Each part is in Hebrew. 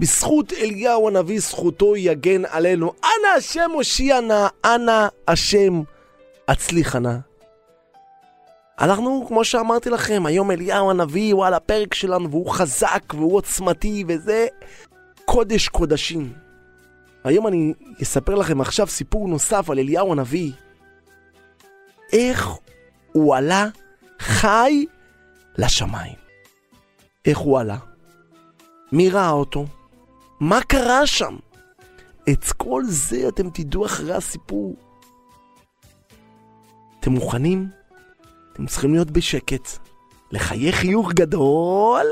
בזכות אליהו הנביא, זכותו יגן עלינו. אנא השם הושיע נא, אנא השם הצליח נא. אנחנו, כמו שאמרתי לכם, היום אליהו הנביא הוא על הפרק שלנו, והוא חזק והוא עוצמתי, וזה קודש קודשים. היום אני אספר לכם עכשיו סיפור נוסף על אליהו הנביא. איך הוא עלה חי לשמיים. איך הוא עלה? מי ראה אותו? מה קרה שם? את כל זה אתם תדעו אחרי הסיפור. אתם מוכנים? אתם צריכים להיות בשקט, לחייך חיוך גדול,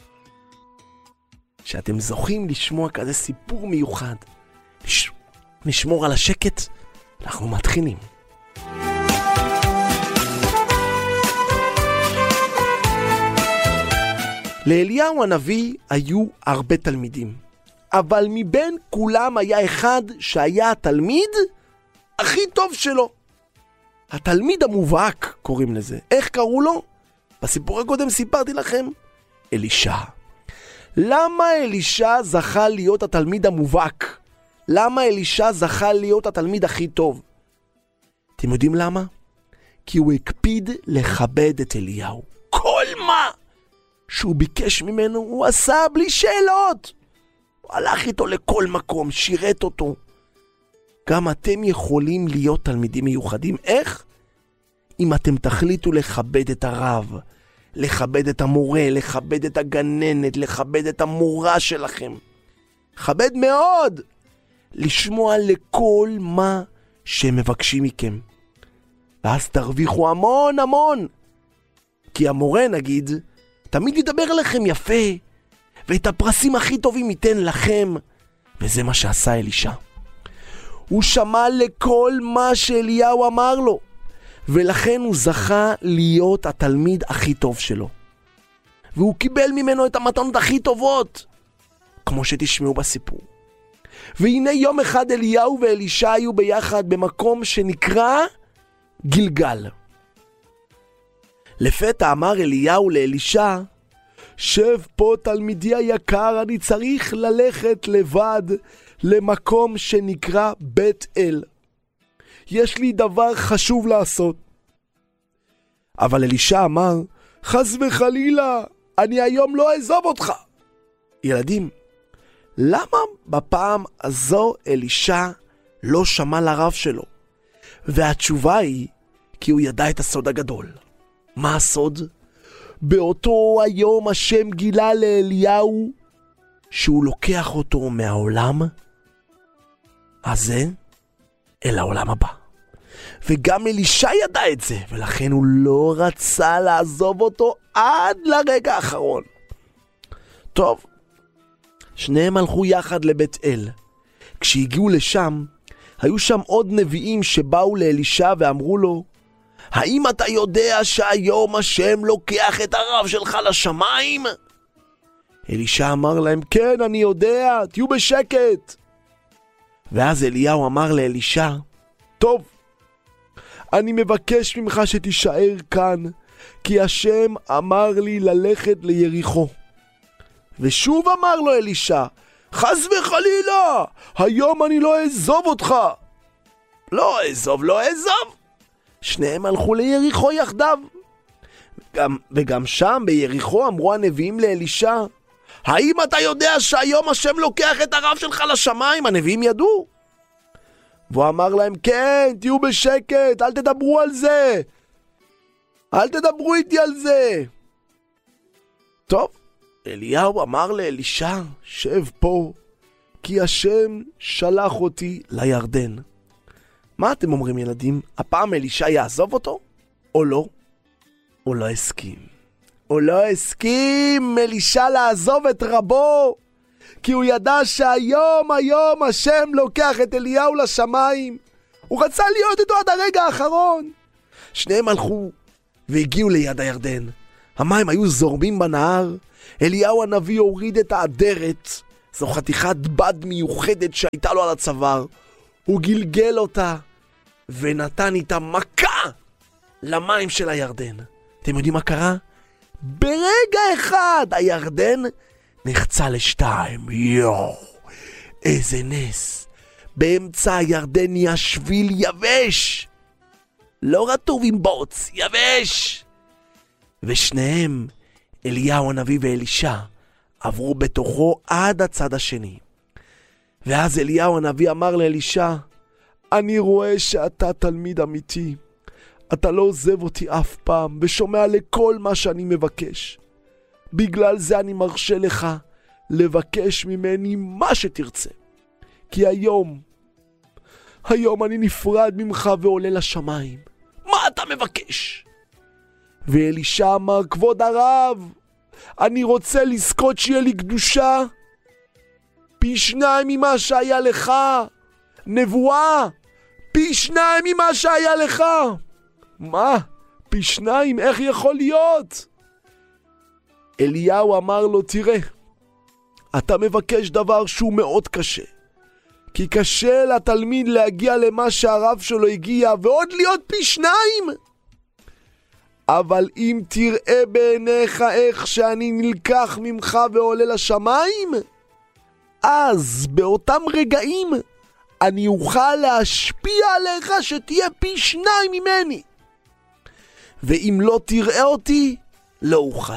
שאתם זוכים לשמוע כזה סיפור מיוחד. נשמור על השקט, אנחנו מתחילים. לאליהו הנביא היו הרבה תלמידים, אבל מבין כולם היה אחד שהיה התלמיד הכי טוב שלו. התלמיד המובהק קוראים לזה. איך קראו לו? בסיפור הקודם סיפרתי לכם. אלישע. למה אלישע זכה להיות התלמיד המובהק? למה אלישע זכה להיות התלמיד הכי טוב? אתם יודעים למה? כי הוא הקפיד לכבד את אליהו. כל מה שהוא ביקש ממנו הוא עשה בלי שאלות. הוא הלך איתו לכל מקום, שירת אותו. גם אתם יכולים להיות תלמידים מיוחדים. איך? אם אתם תחליטו לכבד את הרב, לכבד את המורה, לכבד את הגננת, לכבד את המורה שלכם. כבד מאוד. לשמוע לכל מה שהם מבקשים מכם. ואז תרוויחו המון המון. כי המורה, נגיד, תמיד ידבר לכם יפה, ואת הפרסים הכי טובים ייתן לכם. וזה מה שעשה אלישע. הוא שמע לכל מה שאליהו אמר לו, ולכן הוא זכה להיות התלמיד הכי טוב שלו. והוא קיבל ממנו את המתנות הכי טובות, כמו שתשמעו בסיפור. והנה יום אחד אליהו ואלישע היו ביחד במקום שנקרא גילגל. לפתע אמר אליהו לאלישע, שב פה תלמידי היקר, אני צריך ללכת לבד למקום שנקרא בית אל. יש לי דבר חשוב לעשות. אבל אלישע אמר, חס וחלילה, אני היום לא אעזוב אותך. ילדים, למה בפעם הזו אלישע לא שמע לרב שלו? והתשובה היא, כי הוא ידע את הסוד הגדול. מה הסוד? באותו היום השם גילה לאליהו שהוא לוקח אותו מהעולם הזה אל העולם הבא. וגם אלישע ידע את זה, ולכן הוא לא רצה לעזוב אותו עד לרגע האחרון. טוב, שניהם הלכו יחד לבית אל. כשהגיעו לשם, היו שם עוד נביאים שבאו לאלישע ואמרו לו, האם אתה יודע שהיום השם לוקח את הרב שלך לשמיים? אלישע אמר להם, כן, אני יודע, תהיו בשקט. ואז אליהו אמר לאלישע, טוב, אני מבקש ממך שתישאר כאן, כי השם אמר לי ללכת ליריחו. ושוב אמר לו אלישע, חס וחלילה, היום אני לא אעזוב אותך. לא אעזוב, לא אעזוב. שניהם הלכו ליריחו יחדיו. וגם שם ביריחו אמרו הנביאים לאלישע, האם אתה יודע שהיום השם לוקח את הרב שלך לשמיים? הנביאים ידעו. והוא אמר להם, כן, תהיו בשקט, אל תדברו על זה. אל תדברו איתי על זה. טוב, אליהו אמר לאלישע, שב פה, כי השם שלח אותי לירדן. מה אתם אומרים ילדים? הפעם אלישע יעזוב אותו? או לא? הוא לא הסכים. הוא לא הסכים אלישע לעזוב את רבו, כי הוא ידע שהיום השם לוקח את אליהו לשמיים. הוא רצה להיות איתו עד הרגע האחרון. שניהם הלכו והגיעו ליד הירדן. המים היו זורמים בנהר. אליהו הנביא הוריד את האדרת. זו חתיכת בד מיוחדת שהייתה לו על הצוואר. הוא גלגל אותה ונתן איתה מכה למים של הירדן. אתם יודעים מה קרה? ברגע אחד הירדן נחצה לשתיים. יואו, איזה נס. באמצע הירדן נהיה שביל יבש. לא רטוב עם בוץ, יבש. ושניהם, אליהו הנביא ואלישע, עברו בתוכו עד הצד השני. ואז אליהו הנביא אמר לאלישע, אני רואה שאתה תלמיד אמיתי. אתה לא עוזב אותי אף פעם ושומע לכל מה שאני מבקש. בגלל זה אני מרשה לך לבקש ממני מה שתרצה. כי היום אני נפרד ממך ועולה לשמיים. מה אתה מבקש? ואלישע אמר, כבוד הרב, אני רוצה לזכות שיהיה לי קדושה פי 2 ממה שהיה לך. נבואה פי 2 ממה שהיה לך. מה? פי 2? איך יכול להיות? אליהו אמר לו, תראה, אתה מבקש דבר שהוא מאוד קשה. כי קשה לתלמיד להגיע למה שהרב שלו הגיע, ועוד להיות פי 2. אבל אם תראה בעיניך איך שאני נלקח ממך ועולה לשמיים, אז באותם רגעים אני אוכל להשפיע עליך שתהיה פי 2 ממני. ואם לא תראה אותי, לא אוכל.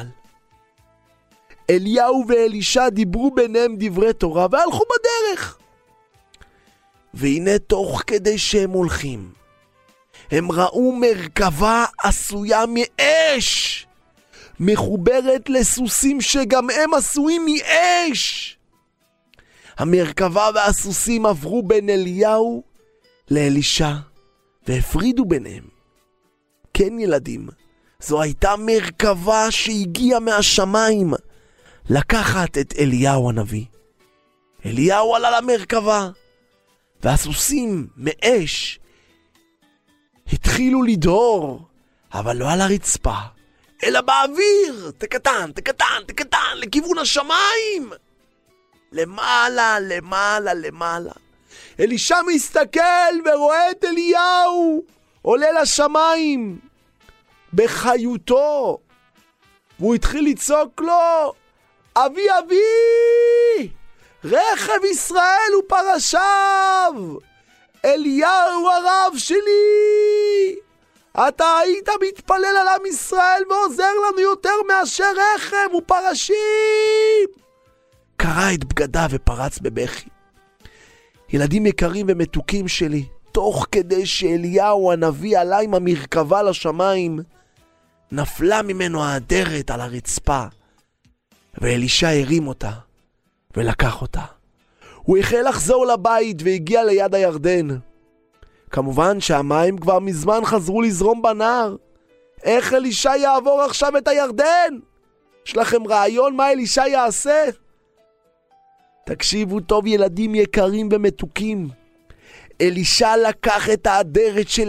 אליהו ואלישע דיברו ביניהם דברי תורה והלכו בדרך. והנה תוך כדי שהם הולכים, הם ראו מרכבה עשויה מאש, מחוברת לסוסים שגם הם עשויים מאש. המרכבה והסוסים עברו בין אליהו לאלישע והפרידו ביניהם. כן ילדים, זו הייתה מרכבה שהגיעה מהשמיים לקחת את אליהו הנביא. אליהו עלה למרכבה, והסוסים מאש התחילו לדהור, אבל לא על הרצפה, אלא באוויר, תקטן, לכיוון השמיים. למעלה, למעלה, למעלה. אלישע מסתכל ורואה את אליהו עולה לשמיים בחיותו, והוא התחיל לצעוק לו, אבי אבי, רכב ישראל הוא פרשיו, אליהו הרב שלי, אתה היית מתפלל על עם ישראל ועוזר לנו יותר מאשר רכב ופרשים. קרע את בגדיו ופרץ בבכי. ילדים יקרים ומתוקים שלי, תוך כדי שאליהו הנביא עלה עם המרכבה לשמיים, נפלה ממנו האדרת על הרצפה, ואלישע הרים אותה ולקח אותה. הוא החל לחזור לבית והגיע ליד הירדן. כמובן שהמים כבר מזמן חזרו לזרום בנהר. איך אלישע יעבור עכשיו את הירדן? יש לכם רעיון מה אלישע יעשה? תקשיבו טוב ילדים יקרים ומתוקים. אלישע לקח את האדרת של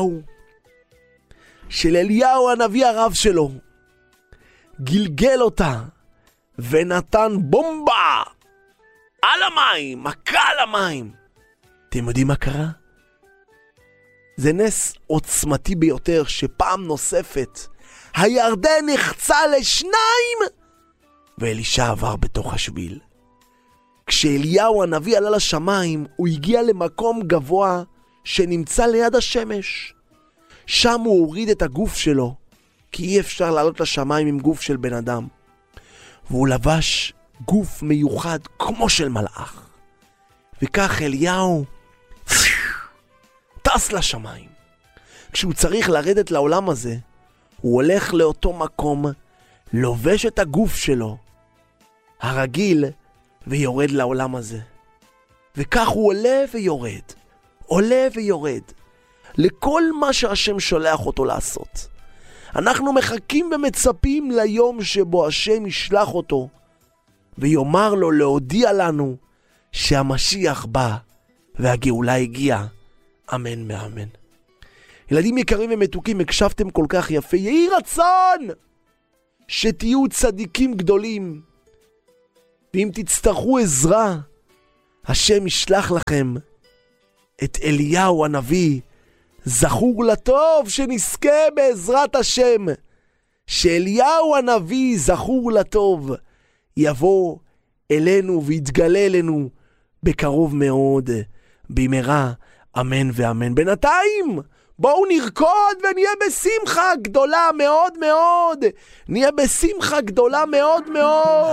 אליהו הנביא הרב שלו, גלגל אותה ונתן בומבה על המים, מכה על המים. אתם יודעים מה קרה? זה נס עוצמתי ביותר שפעם נוספת הירדן נחצה לשניים ואלישע עבר בתוך השביל. כשאליהו הנביא עלה לשמיים, הוא הגיע למקום גבוה שנמצא ליד השמש. שם הוא הוריד את הגוף שלו, כי אי אפשר לעלות לשמיים עם גוף של בן אדם. והוא לבש גוף מיוחד כמו של מלאך. וכך אליהו טס לשמיים. כשהוא צריך לרדת לעולם הזה, הוא הולך לאותו מקום, לובש את הגוף שלו הרגיל, ויורד לעולם הזה. וכך הוא עולה ויורד, לכל מה שהשם שולח אותו לעשות. אנחנו מחכים ומצפים ליום שבו השם ישלח אותו, ויאמר לו להודיע לנו שהמשיח בא, והגאולה הגיעה. אמן ואמן. ילדים יקרים ומתוקים, הקשבתם כל כך יפה. יהי רצון שתהיו צדיקים גדולים, ואם תצטרכו עזרה, השם ישלח לכם את אליהו הנביא. זכור לטוב שנזכה בעזרת השם, שאליהו הנביא זכור לטוב יבוא אלינו ויתגלה אלינו בקרוב מאוד, במהרה, אמן ואמן. בינתיים, בואו נרקוד ונהיה בשמחה גדולה מאוד מאוד. נהיה בשמחה גדולה מאוד מאוד.